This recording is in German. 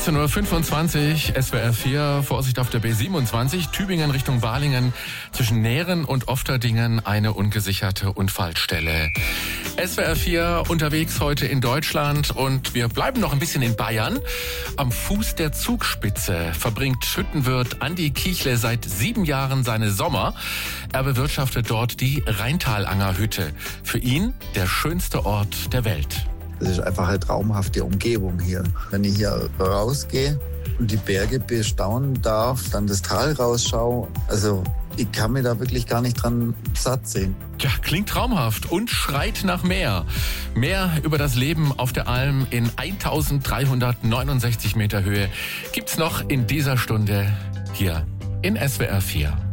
18:25 Uhr, SWR 4, Vorsicht auf der B27, Tübingen Richtung Balingen, zwischen Nähren und Ofterdingen eine ungesicherte Unfallstelle. SWR 4 unterwegs heute in Deutschland und wir bleiben noch ein bisschen in Bayern. Am Fuß der Zugspitze verbringt Hüttenwirt Andi Kichle seit 7 Jahren seine Sommer. Er bewirtschaftet dort die Rheintalanger Hütte. Für ihn der schönste Ort der Welt. Es ist einfach eine traumhafte Umgebung hier. Wenn ich hier rausgehe und die Berge bestaunen darf, dann das Tal rausschaue, also ich kann mir da wirklich gar nicht dran satt sehen. Ja, klingt traumhaft und schreit nach mehr. Mehr über das Leben auf der Alm in 1369 Meter Höhe gibt's noch in dieser Stunde hier in SWR 4.